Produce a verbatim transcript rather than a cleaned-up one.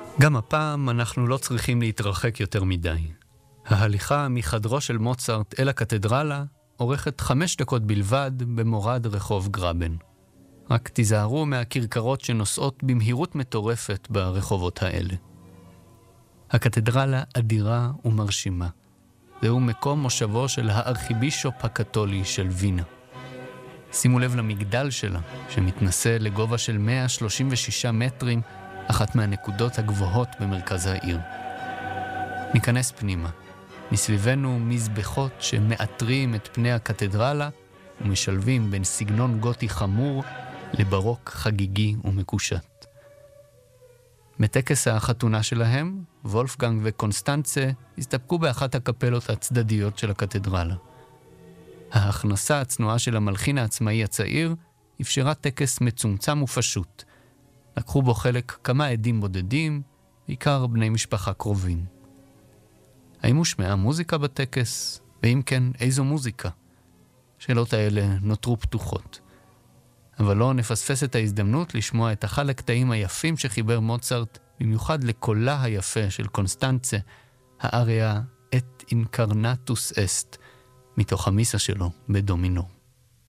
גם הפעם אנחנו לא צריכים להתרחק יותר מדי. ההליכה מחדרו של מוצרט אל הקתדרלה אורכת חמש דקות בלבד במורד רחוב גרבן. רק תיזהרו מהכרכרות שנוסעות במהירות מטורפת ברחובות האלה. הקתדרלה אדירה ומרשימה. זהו מקום מושבו של הארכיבישופ הקתולי של וינה. שימו לב למגדל שלה, שמתנסה לגובה של מאה שלושים ושישה מטרים, אחת מהנקודות הגבוהות במרכז העיר. ניכנס פנימה. מסביבנו מזבחות שמאתרים את פני הקתדרלה ומשלבים בין סגנון גותי חמור לברוק חגיגי ומקושט. בטקס החתונה שלהם, וולפגנג וקונסטנצה הסתפקו באחת הקפלות הצדדיות של הקתדרלה. ההכנסה הצנועה של המלחין העצמאי הצעיר אפשרה טקס מצומצם ופשוט. לקחו בו חלק כמה עדים בודדים, בעיקר בני משפחה קרובים. האם הושמעה מוזיקה בטקס? ואם כן, איזו מוזיקה? שאלות האלה נותרו פתוחות. אבל לא נפספס את ההזדמנות לשמוע את אחד הקטעים היפים שחיבר מוצרט, במיוחד לקולה היפה של קונסטנצה, האריה את אינקרנטוס אסט, מתוך המיסה שלו בדו מינור.